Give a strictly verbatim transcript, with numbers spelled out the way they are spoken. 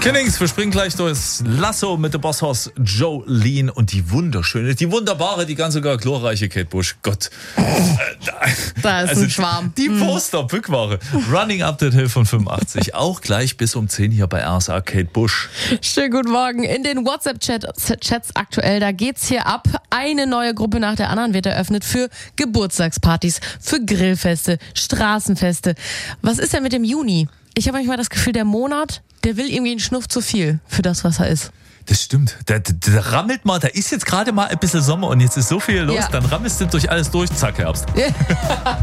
Kennings, wir springen gleich durchs Lasso mit dem Bosshaus Jolene und die wunderschöne, die wunderbare, die ganz sogar glorreiche Kate Bush. Gott. Da ist also ein Schwarm. Die Poster-Bückware. Running Up That Hill von fünfundachtzig. Auch gleich bis um zehn hier bei R S A Kate Bush. Schönen guten Morgen. In den WhatsApp-Chats aktuell, da geht's hier ab. Eine neue Gruppe nach der anderen wird eröffnet für Geburtstagspartys, für Grillfeste, Straßenfeste. Was ist denn mit dem Juni? Ich habe manchmal das Gefühl, der Monat, der will irgendwie einen Schnuff zu viel für das, was er ist. Das stimmt. Da, da, da rammelt mal, da ist jetzt gerade mal ein bisschen Sommer und jetzt ist so viel los, ja. Dann rammelst du durch alles durch, zack, Herbst.